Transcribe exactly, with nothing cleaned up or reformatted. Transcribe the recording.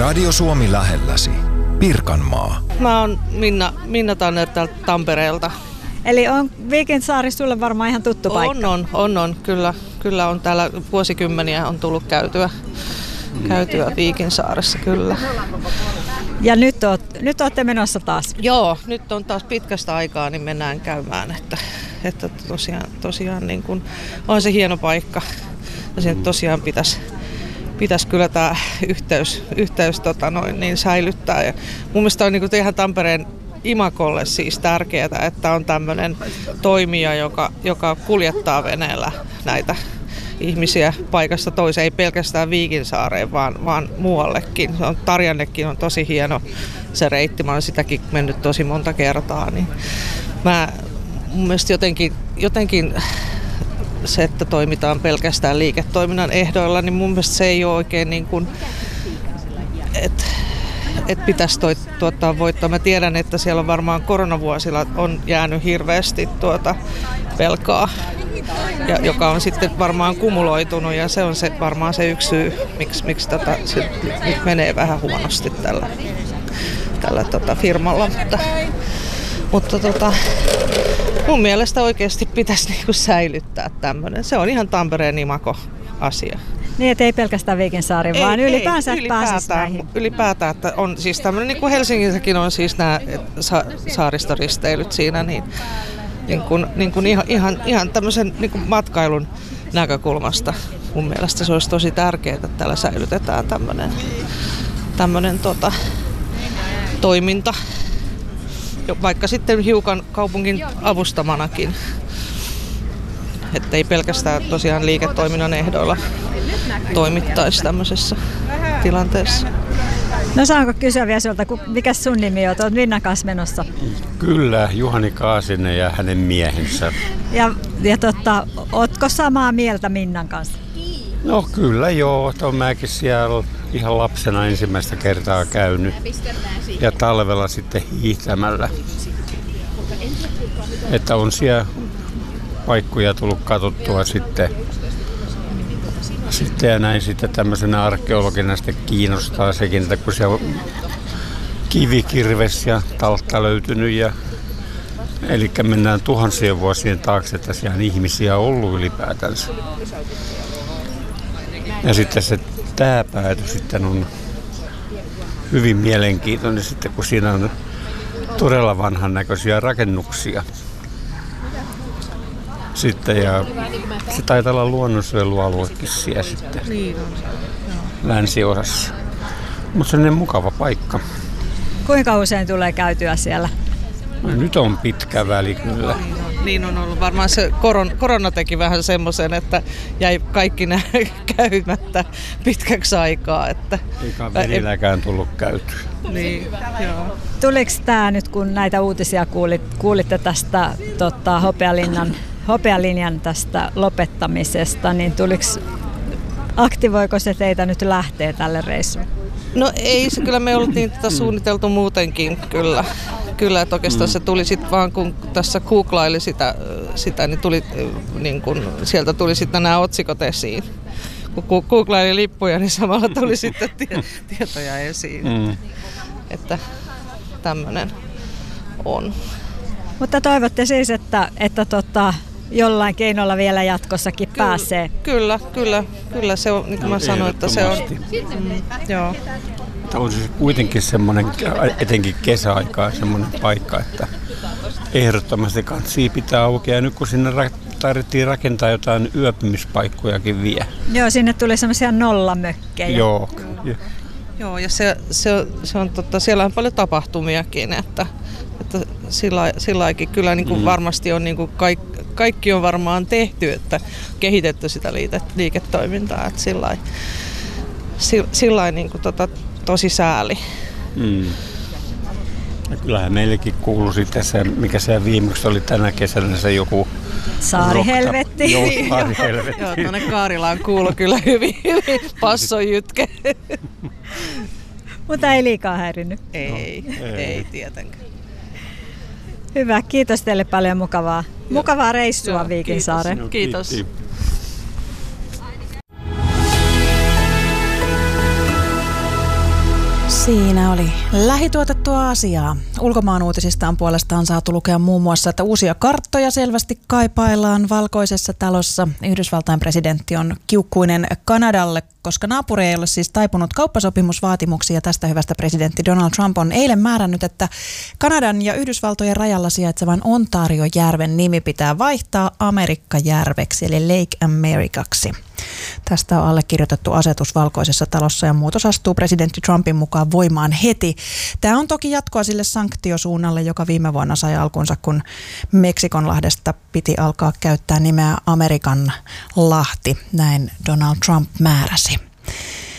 Radio Suomi lähelläsi. Pirkanmaa. Mä oon Minna, Minna Tanner täältä Tampereelta. Eli on Viikinsaari sulle varmaan ihan tuttu paikka? On, on, on, on. Kyllä, kyllä on täällä vuosikymmeniä on tullut käytyä, käytyä Viikinsaaressa, kyllä. Ja nyt, oot, nyt olette menossa taas? Joo, nyt on taas pitkästä aikaa, niin mennään käymään, että, että tosiaan, tosiaan niin kun, on se hieno paikka. Ja siinä tosiaan pitäisi pitäisi kyllä tämä yhteys, yhteys tota noin, niin säilyttää. Ja mun mielestä on niin kuin ihan Tampereen imagolle siis tärkeää, että on tämmöinen toimija, joka, joka kuljettaa veneellä näitä ihmisiä paikasta toiseen, ei pelkästään Viikinsaareen, vaan, vaan muuallekin. Se on, Tarjannekin on tosi hieno se reitti, mä olen sitäkin mennyt tosi monta kertaa. Niin mä, mun mielestä jotenkin, jotenkin se, että toimitaan pelkästään liiketoiminnan ehdoilla, niin mun mielestä se ei ole oikein niin kuin, että et pitäisi toi, tuottaa voittoa. Mä tiedän, että siellä on varmaan koronavuosilla on jäänyt hirveästi tuota velkaa, ja, joka on sitten varmaan kumuloitunut, ja se on se, varmaan se yksi syy, miksi, miksi tota, se nyt menee vähän huonosti tällä, tällä tota firmalla. Mutta, mutta tota, mun mielestä oikeasti pitäisi niinku säilyttää tämmöinen. Se on ihan Tampereen imago-asia. Niin, että ei pelkästään Viikinsaari, vaan ei, ylipäänsä, että pääsisi näihin. Ylipäätään, että on siis tämmöinen, niin kuin Helsingissäkin on siis nämä sa- saaristoristeilyt siinä, niin, niin kuin, niin kuin ihan, ihan, ihan tämmöisen niin kuin matkailun näkökulmasta mun mielestä se olisi tosi tärkeää, että täällä säilytetään tämmöinen, tämmöinen tota, toiminta. Vaikka sitten hiukan kaupungin avustamanakin, ettei pelkästään tosiaan liiketoiminnan ehdoilla toimittaisi tämmöisessä tilanteessa. No saanko kysyä vielä sinulta, mikä sun nimi on? Olet Minnan kanssa menossa. Kyllä, Juhani Kaasinen ja hänen miehensä. Ja, ja totta, ootko samaa mieltä Minnan kanssa? No kyllä joo, on mäkin siellä ihan lapsena ensimmäistä kertaa käynyt ja talvella sitten hiihtämällä. Että on siellä paikkoja tullut katsottua sitten, sitten ja näin sitten tämmöisenä arkeologina sitten kiinnostaa sekin, että kun siellä on kivikirves ja taltta löytynyt ja eli mennään tuhansien vuosien taakse, että siellä on ihmisiä ollut ylipäätänsä. Ja sitten se tämä pääty sitten on hyvin mielenkiintoinen sitten, kun siinä on todella vanhan näköisiä rakennuksia. Sitten ja se taitaa olla luonnonsuojelualuekin siellä sitten länsiosassa. Mutta se on mukava paikka. Kuinka usein tulee käytyä siellä? No, nyt on pitkä väli kyllä. Niin on ollut. Varmaan se koron, korona teki vähän semmoisen, että jäi kaikki nämä käymättä pitkäksi aikaa. Että eikä verilläkään tullut käytyä. Niin, joo. Tuliko tämä nyt, kun näitä uutisia kuulit, kuulitte tästä tota, Hopealinnan, Hopealinjan tästä lopettamisesta, niin tuliko, aktivoiko se teitä nyt lähteä tälle reissuun? No ei se, kyllä me oltiin tätä suunniteltu muutenkin kyllä. Kyllä, että oikeastaan se tuli sitten vaan, kun tässä googlaili sitä, sitä niin, tuli, niin kun sieltä tuli sitten nämä otsikot esiin. Kun googlaili lippuja, niin samalla tuli sitten tie, tietoja esiin, mm. että tämmöinen on. Mutta toivotte siis, että, että tota, jollain keinolla vielä jatkossakin kyllä, pääsee? Kyllä, kyllä, kyllä se on, niin kuin mä sanoin, että se on. Mm, joo. On siis kuitenkin semmoinen, etenkin kesäaikaa semmoinen paikka, että ehdottomasti kansi pitää auki. Ja nyt kun sinne tarvittiin rakentaa jotain yöpymispaikkojakin vielä. Joo, sinne tuli semmoisia nollamökkejä. Joo. Joo, Joo ja se, se, se on totta, siellä on paljon tapahtumiakin, että, että sillä, silläkin kyllä niin kuin mm. varmasti on niin kuin kaikki, kaikki on varmaan tehty, että kehitetty sitä liike, liiketoimintaa, että sillä sillä niin kuin tota, tosi sääli. Mm. Ja kyllähän meillekin kuului sitten se, mikä se viimeksi oli tänä kesänä, se joku Saarihelvetti. Joo, Saarihelvetti. Joo, tuonne Kaarilaan kuului kyllä hyvin, hyvin passojytke. Mutta ei liikaa häirinnyt. Ei, no, ei, ei tietenkään. Hyvä, kiitos teille paljon mukavaa. Mukavaa reissua Joo, Viikinsaareen. Kiitos. kiitos. Siinä oli lähituotettua asiaa. Ulkomaan uutisista on puolestaan saatu lukea muun muassa, että uusia karttoja selvästi kaipaillaan Valkoisessa talossa. Yhdysvaltain presidentti on kiukkuinen Kanadalle, koska naapuri ei ole siis taipunut kauppasopimusvaatimuksia. Tästä hyvästä presidentti Donald Trump on eilen määrännyt, että Kanadan ja Yhdysvaltojen rajalla sijaitsevan Ontario-järven nimi pitää vaihtaa Amerikka-järveksi, eli Lake Americaksi. Tästä on allekirjoitettu asetus Valkoisessa talossa ja muutos astuu presidentti Trumpin mukaan voimaan heti. Tämä on toki jatkoa sille sanktiosuunnalle, joka viime vuonna sai alkunsa, kun Meksikonlahdesta piti alkaa käyttää nimeä Amerikan lahti. Näin Donald Trump määräsi.